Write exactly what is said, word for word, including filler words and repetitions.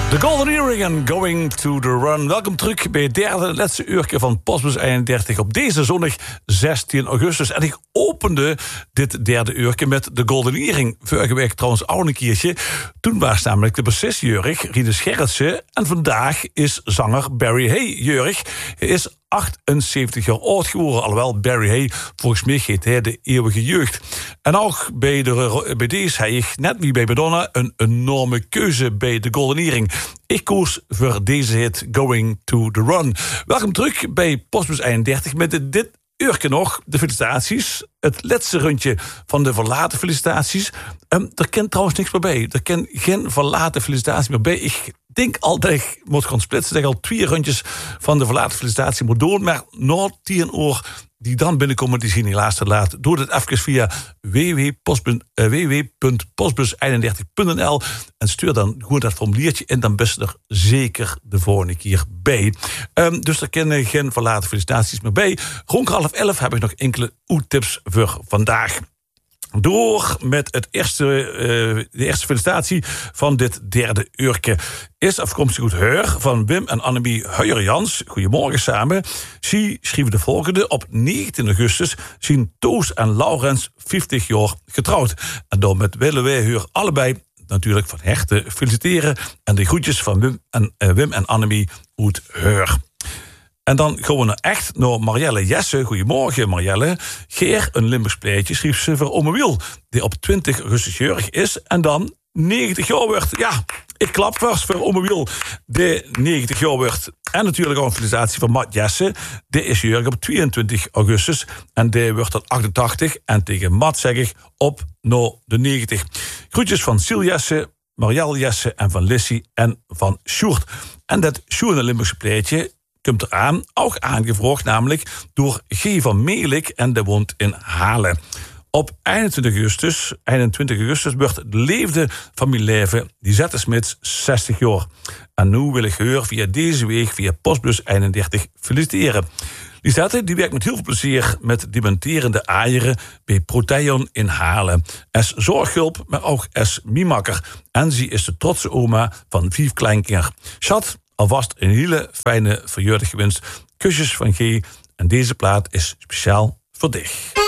The Golden Earring en Going to the Run. Welkom terug bij het derde laatste uurtje van Postbus eenendertig op deze zondag zestien augustus. En ik opende dit derde uurtje met de Golden Earring. Vorige week trouwens ook een keertje. Toen was namelijk de bassist-jurig, Rinus Gerritsen. En vandaag is zanger Barry Hay jurig. Hij is achtenzeventig jaar oud geworden. Alhoewel Barry Hay, volgens mij heet hij de eeuwige jeugd. En ook bij, de, bij deze heb ik, net wie bij Madonna, een enorme keuze bij de Golden Earring. Ik koos voor deze hit Going to the Run. Welkom terug bij Postbus eenendertig met dit uurtje nog de felicitaties. Het laatste rondje van de verlaten felicitaties. Um, er kent trouwens niks meer bij. Er kent geen verlaten felicitatie meer bij. Ik denk al dat ik moet gaan splitsen. Dat ik al twee rondjes van de verlaten felicitatie moet doen. Maar na tien uur die dan binnenkomen, die zien helaas te laat. Doe dat even via w w punt postbus eenendertig punt n l en stuur dan gewoon dat formuliertje en dan best er zeker de volgende keer bij. Um, dus er kennen geen verlaten felicitaties meer bij. Rond half elf heb ik nog enkele oetips voor vandaag. Door met het eerste, uh, de eerste felicitatie van dit derde uurtje. Is afkomstig uit Heur van Wim en Annemie Huijer-Jans. Goedemorgen samen. Ze schreven de volgende. Op negentien augustus zijn Toos en Laurens vijftig jaar getrouwd. En dan met willen wij Heur allebei natuurlijk van harte feliciteren. En de groetjes van Wim en, uh, Wim en Annemie uit Heur. En dan gaan we echt naar Marielle Jesse. Goedemorgen Marielle. Geer, een Limburgs pleitje, schreef ze voor Ome Wiel, die op twintig augustus jarig is en dan negentig jaar wordt. Ja, ik klap vast voor Ome Wiel, die negentig jaar wordt. En natuurlijk ook een felicitatie van Matt Jesse. Die is jarig op tweeëntwintig augustus en die wordt dan achtentachtig. En tegen Matt zeg ik op naar de negentig. Groetjes van Sil Jesse, Marielle Jesse en van Lissy en van Sjoerd. En dat Sjoerd, een Limburgse pleitje, komt eraan, ook aangevraagd namelijk door G. van Meelik en die woont in Halen. Op eenentwintig augustus, eenentwintig augustus wordt de leefde familie Leven, die Zette Smits, zestig jaar. En nu wil ik haar via deze week, via Postbus eenendertig, feliciteren. Lisette die werkt met heel veel plezier met dementerende eieren bij Proteon in Halen. Als zorghulp, maar ook als miemakker. En ze is de trotse oma van vijf kleinkinderen. Schat, alvast een hele fijne verjaardag gewenst. Kusjes van G. En deze plaat is speciaal voor dich.